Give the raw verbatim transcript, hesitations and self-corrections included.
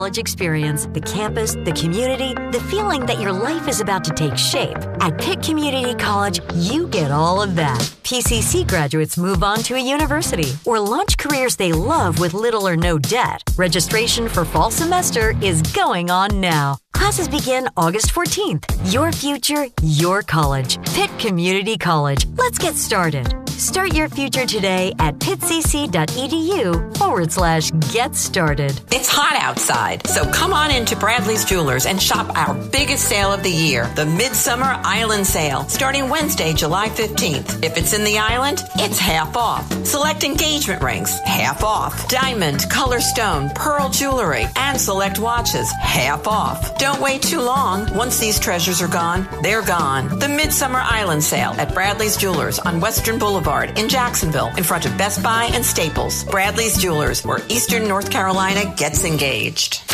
College experience, the campus, the community, the feeling that your life is about to take shape. At Pitt Community College, you get all of that. P C C graduates move on to a university or launch careers they love with little or no debt. Registration for fall semester is going on now. Classes begin August fourteenth. Your future, your college. Pitt Community College. Let's get started. Start your future today at pittcc.edu forward slash get started. It's hot outside, so come on into Bradley's Jewelers and shop our biggest sale of the year, the Midsummer Island Sale, starting Wednesday, July fifteenth. If it's in the island, it's half off. Select engagement rings, half off. Diamond, color stone, pearl jewelry, and select watches, half off. Don't wait too long. Once these treasures are gone, they're gone. The Midsummer Island Sale at Bradley's Jewelers on Western Boulevard in Jacksonville, in front of Best Buy and Staples. Bradley's Jewelers, where Eastern North Carolina gets engaged.